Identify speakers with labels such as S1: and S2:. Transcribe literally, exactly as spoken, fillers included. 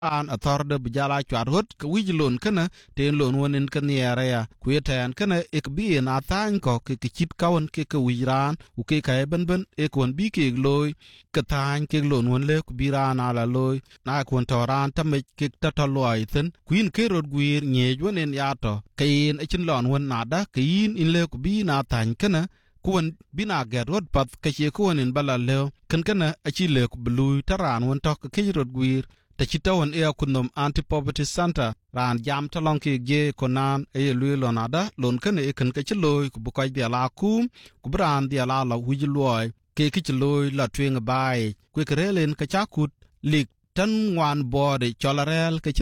S1: an athor de bijala chwarot ka wijlon kana ten lon wonen kan yarea kueten kana ek bi na tan ko ke chit kaun ke ke wiran u ke ka ben ben e kon bi ke loy ka tan ke lon won le ku biran ala loy na kon toran ta me ke ta to loy ten kuin ke rod gwir nye wonen ya to kain e chin lon won na da kain in le ku bi na tan kana kuwan bina get rod pat ka che kuwan in bala leo kan kana a chi le ku blu taran won to ke rod gwir ta chitawan e akunom anti poverty center ran jam talon ke je konan e lu lonada lon kan e kan ke chloy ku bu ko dia la kum ku bran dia la la wi loy ke ke chloy la twen bai ku krelen ka chakut lik tan wan bode cholarel ke